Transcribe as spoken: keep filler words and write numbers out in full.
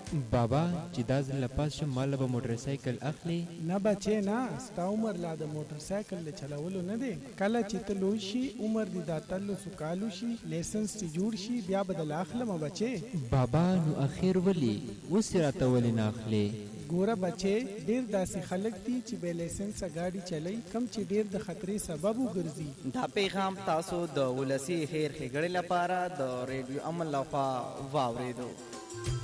بابا چې دا ځل لپاس شم مال به موټر سایکل اخلي. نه بچې نه، ستا عمر لا د موټر سایکل له چلولو نه دی. کله چې ته لوی شي، عمر دې د اتلسو کالو شي، لیسنس چې جوړ شي، بیا به دله اخلمه بچې. بابا نو اخر ولې اوس یې راته ولې نه اخلې؟ ګوره بچې، ډېر داسې خلک دي چې بې لیسنسه ګاډي چلی، کم چې ډېر د خطرې سبب وګرځي. دا پیغام تاسو د ولسي خیر ښېګړې لپاره د ریډیو امن لخوا واورېدو.